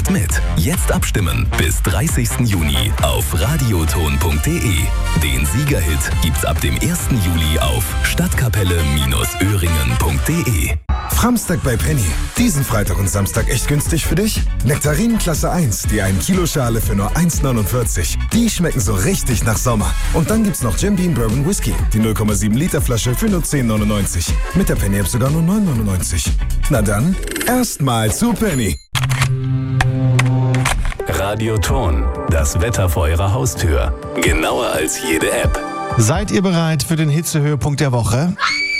Macht mit. Jetzt abstimmen. Bis 30. Juni auf radioton.de. Den Siegerhit gibt's ab dem 1. Juli auf stadtkapelle-öhringen.de. Framstag bei Penny. Diesen Freitag und Samstag echt günstig für dich? Nektarinen Klasse 1, die 1 Kilo Schale für nur 1,49. Die schmecken so richtig nach Sommer. Und dann gibt's noch Jim Beam Bourbon Whisky, die 0,7 Liter Flasche für nur 10,99. Mit der Penny App sogar nur 9,99. Na dann, erstmal zu Penny. Radioton, das Wetter vor Ihrer Haustür. Genauer als jede App. Seid ihr bereit für den Hitzehöhepunkt der Woche?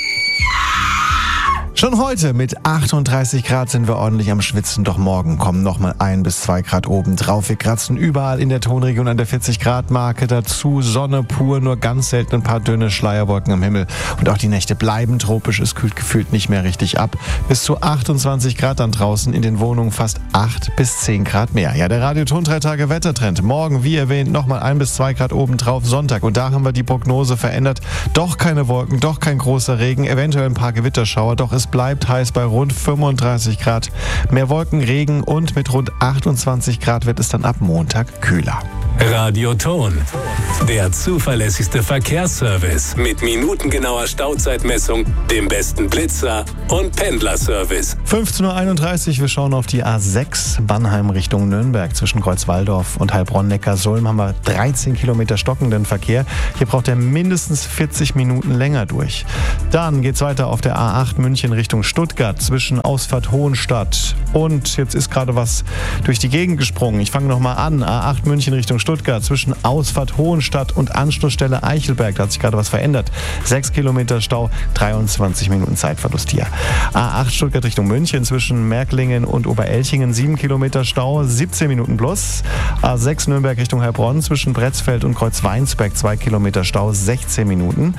Schon heute mit 38 Grad sind wir ordentlich am Schwitzen, doch morgen kommen nochmal 1 bis 2 Grad oben drauf. Wir kratzen überall in der Tonregion an der 40-Grad-Marke. Dazu Sonne pur, nur ganz selten ein paar dünne Schleierwolken am Himmel. Und auch die Nächte bleiben tropisch, es kühlt gefühlt nicht mehr richtig ab. Bis zu 28 Grad dann draußen, in den Wohnungen fast 8 bis 10 Grad mehr. Ja, der Radioton 3 Tage Wettertrend. Morgen, wie erwähnt, nochmal 1 bis 2 Grad oben drauf, Sonntag. Und da haben wir die Prognose verändert. Doch keine Wolken, doch kein großer Regen, eventuell ein paar Gewitterschauer, doch es bleibt heiß bei rund 35 Grad. Mehr Wolken, Regen und mit rund 28 Grad wird es dann ab Montag kühler. Radioton, der zuverlässigste Verkehrsservice mit minutengenauer Stauzeitmessung, dem besten Blitzer und Pendlerservice. 15:31 Uhr, wir schauen auf die A6 Bannheim Richtung Nürnberg. Zwischen Kreuzwaldorf und Heilbronn-Neckarsulm haben wir 13 Kilometer stockenden Verkehr. Hier braucht er mindestens 40 Minuten länger durch. Dann geht's weiter auf der A8 München Richtung Stuttgart zwischen Ausfahrt Hohenstadt und jetzt ist gerade was durch die Gegend gesprungen. Ich fange nochmal an. A8 München Richtung Stuttgart zwischen Ausfahrt Hohenstadt und Anschlussstelle Eichelberg. Da hat sich gerade was verändert. 6 Kilometer Stau, 23 Minuten Zeitverlust hier. A8 Stuttgart Richtung München zwischen Märklingen und Oberelchingen 7 Kilometer Stau, 17 Minuten plus. A6 Nürnberg Richtung Heilbronn zwischen Bretzfeld und Kreuzweinsberg 2 Kilometer Stau, 16 Minuten.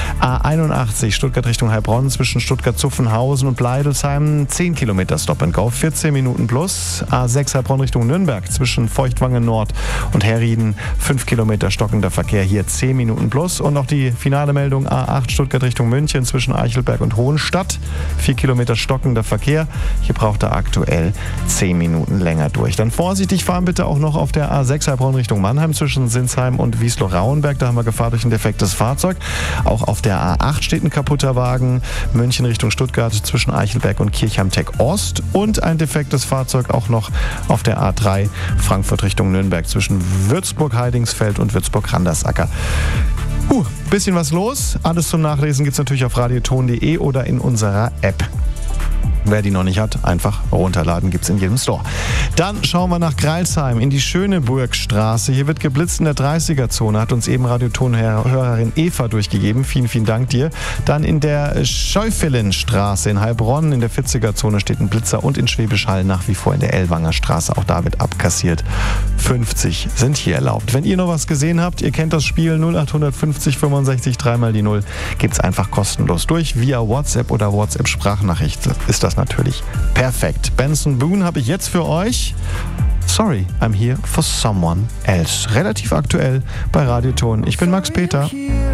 A81 Stuttgart Richtung Heilbronn zwischen Stuttgart-Zuffenhausen und Bleidelsheim 10 Kilometer Stop and Go, 14 Minuten plus. A6 Heilbronn Richtung Nürnberg zwischen Feuchtwangen Nord und Herrieden 5 Kilometer stockender Verkehr, hier 10 Minuten plus. Und noch die finale Meldung A8 Stuttgart Richtung München zwischen Eichelberg und Hohenstadt 4 Kilometer stockender Verkehr. Hier braucht er aktuell 10 Minuten länger durch. Dann vorsichtig fahren bitte auch noch auf der A6 Heilbronn Richtung Mannheim zwischen Sinsheim und Wiesloch-Rauenberg. Da haben wir Gefahr durch ein defektes Fahrzeug. Auch auf der A8 steht ein kaputter Wagen. München Richtung Stuttgart zwischen Eichelberg und Kirchheim-Tech Ost. Und ein defektes Fahrzeug auch noch auf der A3 Frankfurt Richtung Nürnberg zwischen Würzburg-Heidingsfeld und Würzburg-Randersacker. Bisschen was los. Alles zum Nachlesen gibt es natürlich auf radioton.de oder in unserer App. Wer die noch nicht hat, einfach runterladen, gibt's in jedem Store. Dann schauen wir nach Greilsheim in die Schöneburgstraße. Hier wird geblitzt in der 30er-Zone, hat uns eben Radioton-Hörerin Eva durchgegeben. Vielen, vielen Dank dir. Dann in der Schäufelenstraße in Heilbronn in der 40er-Zone steht ein Blitzer und in Schwäbisch Hall nach wie vor in der Ellwanger Straße. Auch da wird abkassiert. 50 sind hier erlaubt. Wenn ihr noch was gesehen habt, ihr kennt das Spiel 0850 65 3 die 0, gibt's einfach kostenlos durch via WhatsApp oder WhatsApp-Sprachnachricht. Ist das natürlich perfekt. Benson Boone habe ich jetzt für euch. Sorry, I'm here for someone else. Relativ aktuell bei Radioton. Ich bin Max Peter.